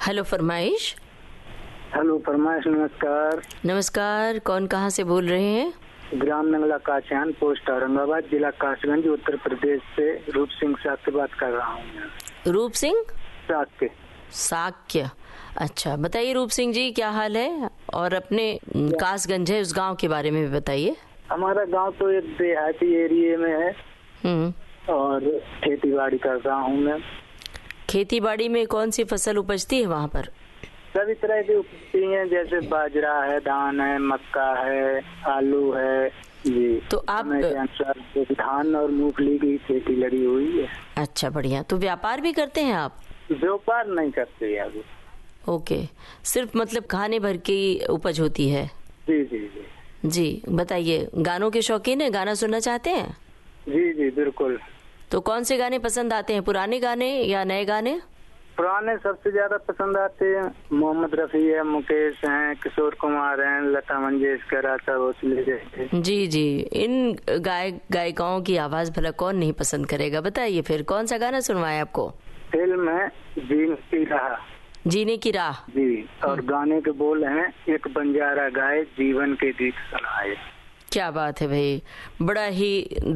Hello फरमाइश। Hello फरमाइश, नमस्कार। नमस्कार, कौन कहाँ से बोल रहे हैं? ग्राम नंगला काचान, पोस्ट औरंगाबाद, जिला कासगंज, उत्तर प्रदेश से रूप सिंह साक्य बात कर रहा हूँ। रूप सिंह साक्य। साक्य, अच्छा बताइए रूप सिंह जी, क्या हाल है? और अपने कासगंज है उस गांव के बारे में भी बताइए। हमारा गांव तो एक देहाती एरिया में है और खेती बाड़ी करता हूँ मैं। खेती बाड़ी में कौन सी फसल उपजती है वहाँ पर? सभी तरह की उपजती हैं, जैसे बाजरा है, धान है, मक्का है, आलू है जी। तो आप धान और मूंगफली की खेती लगी हुई है। अच्छा, बढ़िया। तो व्यापार भी करते हैं आप? व्यापार नहीं करते अभी। ओके, सिर्फ मतलब खाने भर की उपज होती है। जी जी जी जी, बताइए, गानों के शौकीन है? गाना सुनना चाहते हैं? जी जी बिल्कुल। तो कौन से गाने पसंद आते हैं, पुराने गाने या नए गाने? पुराने सबसे ज्यादा पसंद आते हैं। मोहम्मद रफी है, मुकेश हैं, किशोर कुमार हैं, लता मंगेशकर, आशा भोसले जैसे। जी जी, इन गायिकाओं की आवाज भला कौन नहीं पसंद करेगा। बताइए फिर कौन सा गाना सुनवाए आपको? फिल्म है जीने की राह। जीने की राह जी, और गाने के बोल हैं, एक बंजारा गाए जीवन के गीत सुनाए। क्या बात है भाई, बड़ा ही